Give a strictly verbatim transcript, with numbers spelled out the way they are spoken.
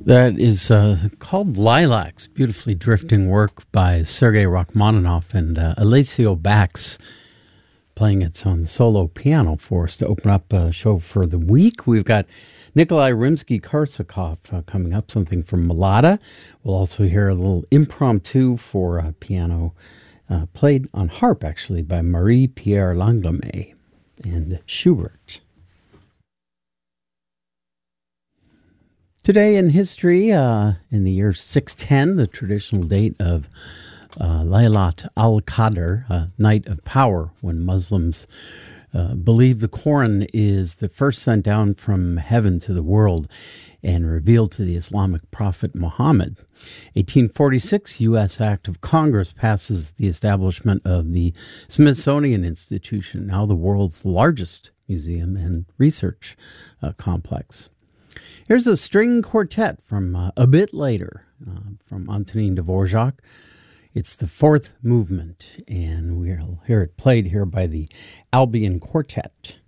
That is uh, called Lilacs, beautifully drifting work by Sergei Rachmaninoff and uh, Alessio Bax, playing it on the solo piano for us to open up a show for the week. We've got Nikolai Rimsky-Korsakov uh, coming up, something from Malada. We'll also hear a little impromptu for uh, piano, uh, played on harp, actually, by Marie-Pierre Langlois and Schubert. Today in history, uh, in the year six ten, the traditional date of uh, Laylat al-Qadr, uh, Night of Power, when Muslims uh, believe the Quran is the first sent down from heaven to the world and revealed to the Islamic prophet Muhammad. eighteen forty-six, U S Act of Congress passes the establishment of the Smithsonian Institution, now the world's largest museum and research uh, complex. Here's a string quartet from uh, a bit later, uh, from Antonin Dvorak. It's the fourth movement, and we'll hear it played here by the Albion Quartet.